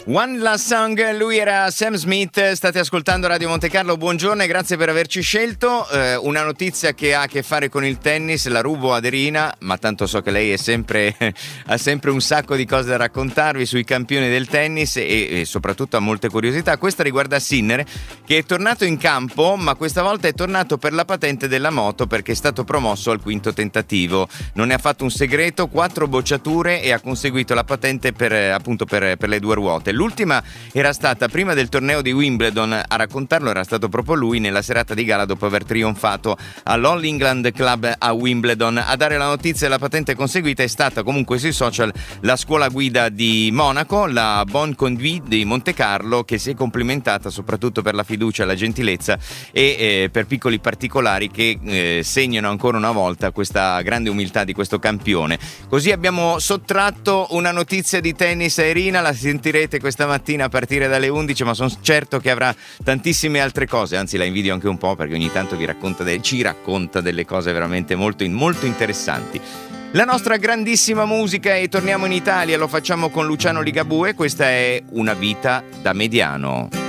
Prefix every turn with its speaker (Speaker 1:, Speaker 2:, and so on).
Speaker 1: One Last Song, lui era Sam Smith, state ascoltando Radio Monte Carlo, buongiorno e grazie per averci scelto. Una notizia che ha a che fare con il tennis, la rubo ad Irina, ma tanto so che lei è ha sempre un sacco di cose da raccontarvi sui campioni del tennis e soprattutto ha molte curiosità. Questa riguarda Sinner, che è tornato in campo, ma questa volta è tornato per la patente della moto perché è stato promosso al quinto tentativo. Non ne ha fatto un segreto, 4 bocciature e ha conseguito la patente per le 2 ruote. L'ultima era stata prima del torneo di Wimbledon, a raccontarlo era stato proprio lui nella serata di gala dopo aver trionfato all'All England Club a Wimbledon. A dare la notizia della patente conseguita è stata comunque sui social la scuola guida di Monaco, la Bonne Conduite di Monte Carlo, che si è complimentata soprattutto per la fiducia, la gentilezza e per piccoli particolari che segnano ancora una volta questa grande umiltà di questo campione. Così abbiamo sottratto una notizia di tennis a Irina, la sentirete questa mattina a partire dalle 11, ma sono certo che avrà tantissime altre cose, anzi la invidio anche un po' perché ogni tanto ci racconta delle cose veramente molto interessanti. La nostra grandissima musica, e torniamo in Italia, lo facciamo con Luciano Ligabue, questa è Una vita da mediano.